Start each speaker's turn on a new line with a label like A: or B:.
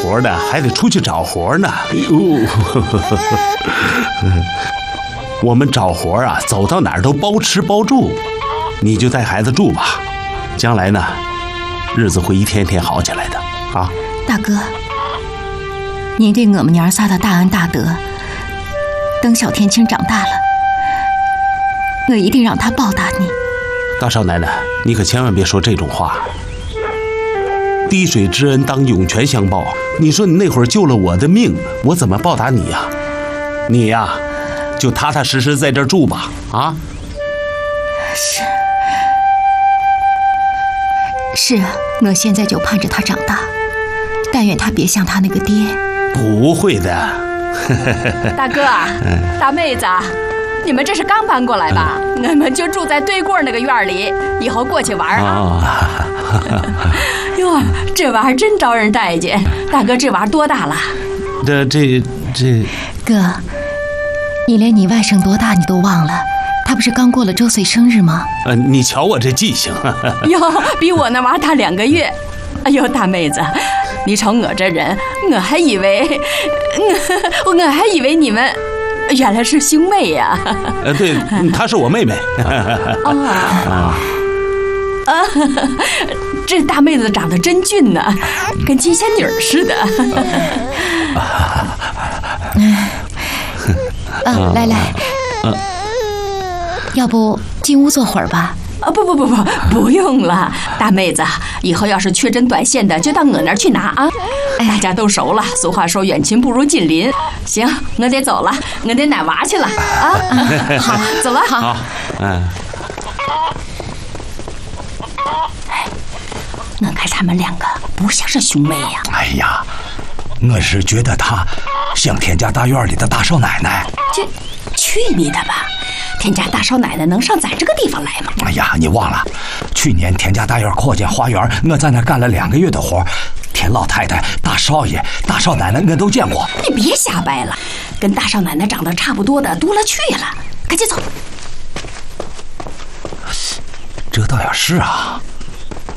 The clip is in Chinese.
A: 活的，还得出去找活呢。哎呦，我们找活啊，走到哪儿都包吃包住，你就带孩子住吧。将来呢，日子会一天天好起来的啊。
B: 大哥，您对我们娘仨的大恩大德，等小天青长大了，我一定让他报答你。
A: 大少奶奶，你可千万别说这种话。滴水之恩当涌泉相报，你说你那会儿救了我的命，我怎么报答你呀？你呀，就踏踏实实在这儿住吧。啊，
B: 是啊，我现在就盼着他长大，但愿他别像他那个爹。
A: 不会的。
C: 大哥，大妹子，你们这是刚搬过来吧？我们就住在对过那个院里，以后过去玩啊。哟，这娃真招人待见。大哥，这娃多大了？
A: 这
B: 哥，你连你外甥多大你都忘了？他不是刚过了周岁生日吗？
A: 你瞧我这记性。
C: 哟，比我那娃大2个月。哎呦，大妹子，你瞅我这人，我还以为你们原来是兄妹呀。
A: 对，她是我妹妹。
C: 这大妹子长得真俊呢，跟金仙女似的。
B: 来，要不进屋坐会儿吧？
C: 不用了。大妹子，以后要是缺针短线的，就到我那儿去拿啊。大家都熟了，俗话说远亲不如近邻。行，我得走了，我得奶娃去了啊。好，走了。
A: 好，
C: 我看他们2个不像是兄妹呀。
D: 哎呀，我是觉得他像田家大院里的大少奶奶。
C: 这去你的吧！田家大少奶奶能上咱这个地方来吗？
D: 哎呀，你忘了，去年田家大院扩建花园，我在那干了2个月的活，田老太太、大少爷、大少奶奶我都见过。
C: 你别瞎掰了，跟大少奶奶长得差不多的多了去了，赶紧走。
D: 这倒也是啊。